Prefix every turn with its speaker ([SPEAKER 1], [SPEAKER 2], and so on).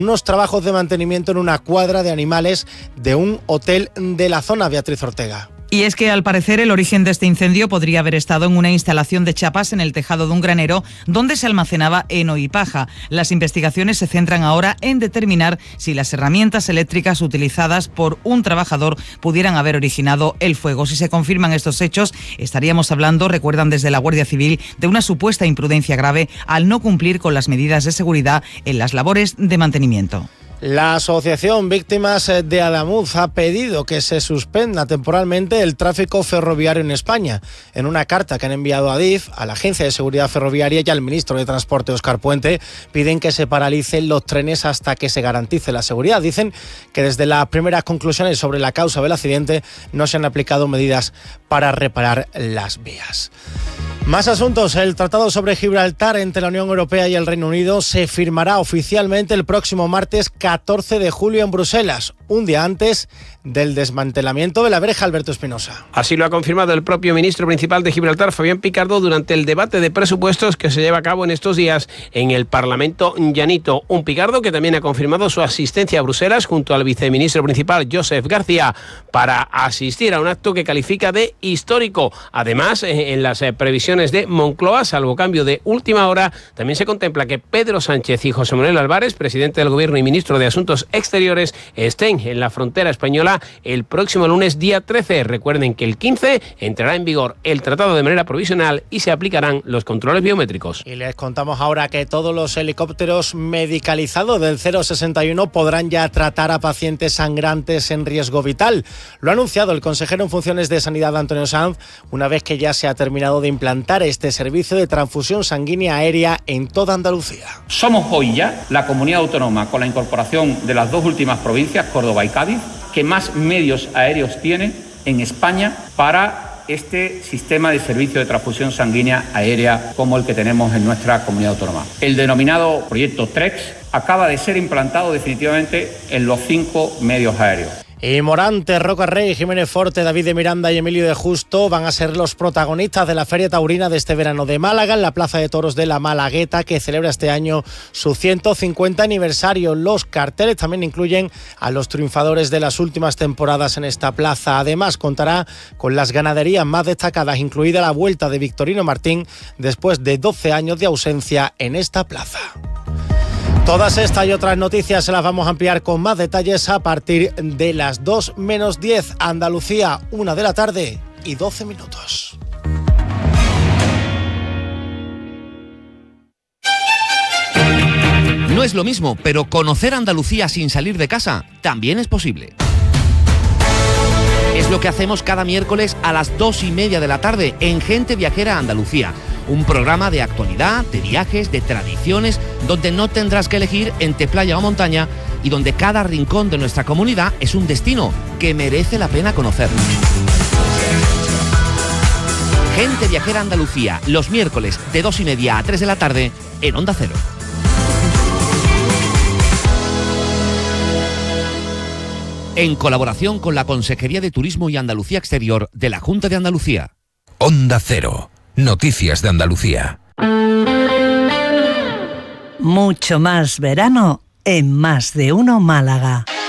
[SPEAKER 1] unos trabajos de mantenimiento en una cuadra de animales de un hotel de la zona. Beatriz Ortega.
[SPEAKER 2] Y es que, al parecer, el origen de este incendio podría haber estado en una instalación de chapas en el tejado de un granero donde se almacenaba heno y paja. Las investigaciones se centran ahora en determinar si las herramientas eléctricas utilizadas por un trabajador pudieran haber originado el fuego. Si se confirman estos hechos, estaríamos hablando, recuerdan desde la Guardia Civil, de una supuesta imprudencia grave al no cumplir con las medidas de seguridad en las labores de mantenimiento.
[SPEAKER 1] La Asociación Víctimas de Adamuz ha pedido que se suspenda temporalmente el tráfico ferroviario en España. En una carta que han enviado a Adif, a la Agencia de Seguridad Ferroviaria y al ministro de Transporte, Óscar Puente, piden que se paralicen los trenes hasta que se garantice la seguridad. Dicen que desde las primeras conclusiones sobre la causa del accidente no se han aplicado medidas para reparar las vías. Más asuntos. El Tratado sobre Gibraltar entre la Unión Europea y el Reino Unido se firmará oficialmente el próximo martes 14 de julio en Bruselas, un día antes del desmantelamiento de la verja. Alberto Espinosa.
[SPEAKER 3] Así lo ha confirmado el propio ministro principal de Gibraltar, Fabián Picardo, durante el debate de presupuestos que se lleva a cabo en estos días en el Parlamento llanito. Un Picardo que también ha confirmado su asistencia a Bruselas junto al viceministro principal, Josep García, para asistir a un acto que califica de histórico. Además, en las previsiones de Moncloa, salvo cambio de última hora, también se contempla que Pedro Sánchez y José Manuel Álvarez, presidente del Gobierno y ministro de Asuntos Exteriores, estén en la frontera española el próximo lunes día 13. Recuerden que el 15 entrará en vigor el tratado de manera provisional y se aplicarán los controles biométricos.
[SPEAKER 1] Y les contamos ahora que todos los helicópteros medicalizados del 061 podrán ya tratar a pacientes sangrantes en riesgo vital. Lo ha anunciado el consejero en funciones de Sanidad, Antonio Sanz, una vez que ya se ha terminado de implantar este servicio de transfusión sanguínea aérea en toda Andalucía.
[SPEAKER 4] Somos hoy ya la comunidad autónoma, con la incorporación de las dos últimas provincias, Córdoba y Cádiz, que más medios aéreos tiene en España para este sistema de servicio de transfusión sanguínea aérea como el que tenemos en nuestra comunidad autónoma. El denominado proyecto TREX acaba de ser implantado definitivamente en los 5 medios aéreos.
[SPEAKER 1] Y Morante, Roca Rey, Jiménez Forte, David de Miranda y Emilio de Justo van a ser los protagonistas de la Feria Taurina de este verano de Málaga, en la Plaza de Toros de la Malagueta, que celebra este año su 150 aniversario. Los carteles también incluyen a los triunfadores de las últimas temporadas en esta plaza. Además, contará con las ganaderías más destacadas, incluida la vuelta de Victorino Martín, después de 12 años de ausencia en esta plaza. Todas estas y otras noticias se las vamos a ampliar con más detalles a partir de las 2 menos 10. Andalucía, 1 de la tarde y 12 minutos.
[SPEAKER 5] No es lo mismo, pero conocer Andalucía sin salir de casa también es posible. Es lo que hacemos cada miércoles a las 2:30 de la tarde en Gente Viajera Andalucía. Un programa de actualidad, de viajes, de tradiciones, donde no tendrás que elegir entre playa o montaña y donde cada rincón de nuestra comunidad es un destino que merece la pena conocer. Gente Viajera Andalucía, los miércoles de 2:30 a 3 de la tarde en Onda Cero. En colaboración con la Consejería de Turismo y Andalucía Exterior de la Junta de Andalucía.
[SPEAKER 6] Onda Cero. Noticias de Andalucía.
[SPEAKER 7] Mucho más verano en Más de Uno Málaga.